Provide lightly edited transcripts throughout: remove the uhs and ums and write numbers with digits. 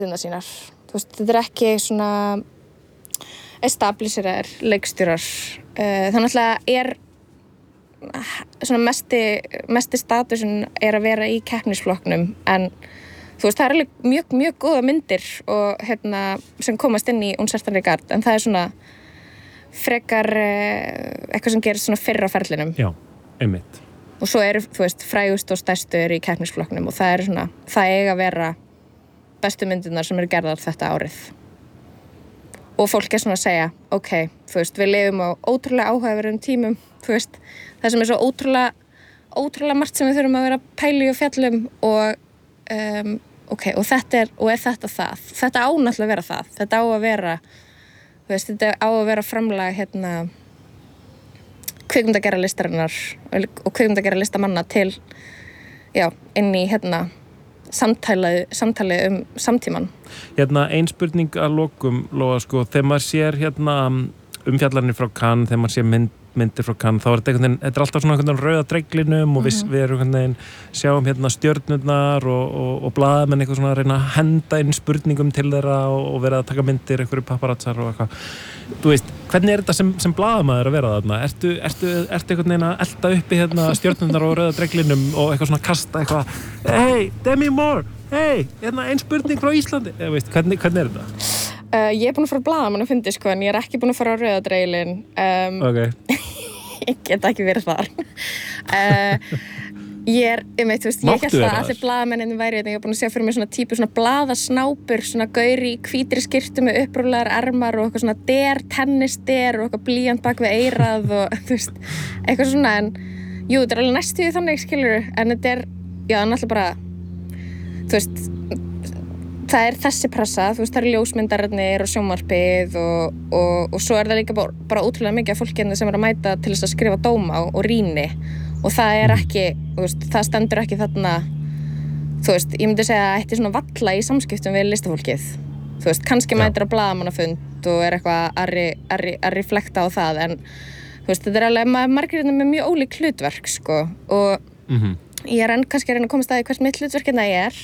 sínar. Þú veist, þetta ekki svona establisherar, leikstjórar. Þannig að svona mesti statusin að vera í keppnisflokknum, en þú veist, það alveg mjög, mjög góða myndir og sem komast inn í Un certain regard, en það svona frekar eitthvað sem gerist svona fyrr á ferlinum. Já, einmitt. Og svo þú veist, frægust og stærstu í keppnisflokknum og það svona, það eiga að vera bestu myndirnar sem gerðar þetta árið. Og fólk svona að segja, ok, þú veist, við lifum á ótrúlega áhugaverðum tímum, þú veist, það sem svo ótrúlega margt sem við þurfum að vera pæli og fjallum og ok, og þetta er þetta það. Þetta á náttúrulega að vera það. Þetta á að vera, þú veist, þetta á að vera framlag kvikmyndagerðarlistarinnar og kvikmyndagerðarlistamanna til, já, inn í samtali samtíman. Ein spurning að lokum, Lóa, sko, þegar maður sér umfjallanir frá Cannes, þegar maður sér myndir frá Cannes, þá þetta alltaf svona einhvern veginn rauða dreglinum og við erum einhvern veginn sjáum stjörnurnar og blaðamenn eitthvað svona að reyna að henda inn spurningum til þeirra og vera að taka myndir einhverju paparazzar og eitthvað. Þú veist, hvernig þetta sem blaðamaður að vera þarna? Ertu einhvern veginn að elta uppi stjörnurnar og rauða dreglinum og eitthvað svona kasta eitthvað, hey, Demi Moore, hey, ein spurning frá Íslandi, veist, hvernig þetta? Ég búin að fara á blaðamann og fundi, sko, en ég ekki búin að fara á rauða dreglin. Ok. Ég get ekki verið þar. Ég hélt að allir blaðamenninni væri, ég var búin að sjá fyrir mig svona típu svona blaðasnápur, svona gaur í hvítri skyrtu með upprúllaðar ermar og eitthvað svona tennisder og eitthvað blýant bak við eyrað og þú veist, eitthvað svona, en jú, þetta alveg næstuði þannig, skilur, en þetta já, náttúrulega bara, þú veist, það þessi pressa, þú veist, það ljósmyndararnir og sjónvarpið og svo það líka bara ótrúlega mikið af fólki sem að mæta til þess að skrifa dóma og rýni og það ekki, þú veist, það stendur ekki þarna, þú veist, ég myndi segja að ætti svona valla í samskiptum við listafólkið, þú veist, kannski mætir á blaðamannafund og eitthvað að reflekta á það, en þú veist, þetta alveg margir með mjög ólík hlutverk, sko, og ég kannski að reyna að komast að hvert mitt hlutverk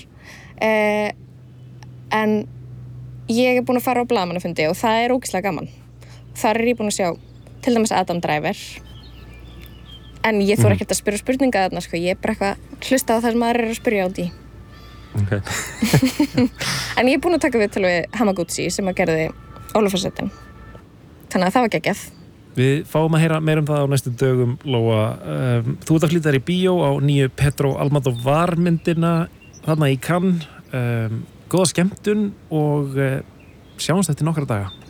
en ég búin að fara á blaðamannafundi og það ógeðslega gaman. Þar ég búin að sjá til dæmis Adam Driver, en ég þori ekkert að spyrja spurninga þarna, sko, ég bara eitthvað hlusta á það sem maður að spyrja út í. Okay. En ég búin að taka viðtal við Hamaguchi sem að gerði Ólafsarsettin. Þannig að það var geggjað. Við fáum að heyra meira það á næstu dögum, Lóa. Þú ert að flytja þér í bíó á nýju Pedro Almodóvar myndina þarna í Cannes. Góða skemmtun og sjáumst eftir nokkra daga.